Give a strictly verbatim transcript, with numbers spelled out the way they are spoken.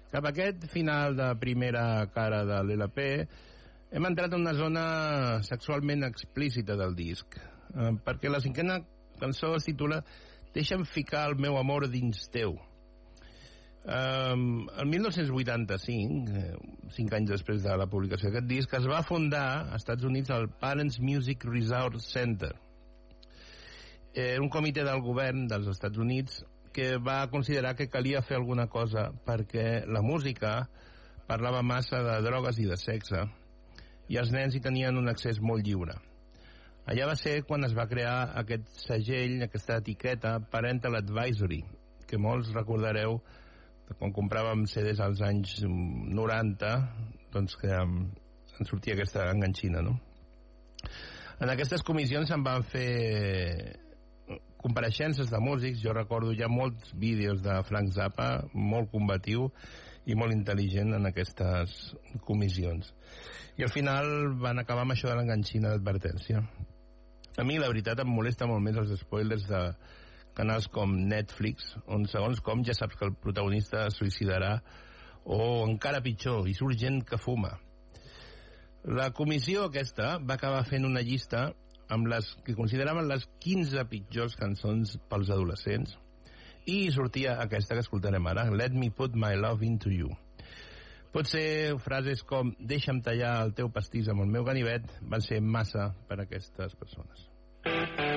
Cap a aquest final de primera cara de l'L P hem entrat en una zona sexualment explícita del disc, eh, perquè la cinquena cançó es titula Deixa'm ficar el meu amor dins teu. Um, el mil nou-cents vuitanta-cinc, eh, cinc anys després de la publicació d'aquest disc, es va fundar als Estats Units el Parents Music Resource Center. Era un comitè del govern dels Estats Units que va considerar que calia fer alguna cosa perquè la música parlava massa de drogues i de sexe i els nens hi tenien un accés molt lliure. Allà va ser quan es va crear aquest segell, aquesta etiqueta Parental Advisory, que molts recordareu que quan compràvem C Ds als anys noranta, doncs que en sortia aquesta enganxina, no? En aquestes comissions se'n van fer compareixences de músics. Jo recordo ja molts vídeos de Frank Zappa, molt combatiu i molt intel·ligent en aquestes comissions. I al final van acabar amb això de l'enganxina d'advertència. A mi, la veritat, em molesta molt més els spoilers de canals com Netflix, on segons com ja saps que el protagonista es suïcidarà, o encara pitjor, hi surt gent que fuma. La comissió aquesta va acabar fent una llista amb les que consideraven les quinze pitjors cançons pels adolescents, i sortia aquesta que escoltarem ara, Let me put my love into you. Potser frases com deixa'm tallar el teu pastís amb el meu ganivet van ser massa per a aquestes persones.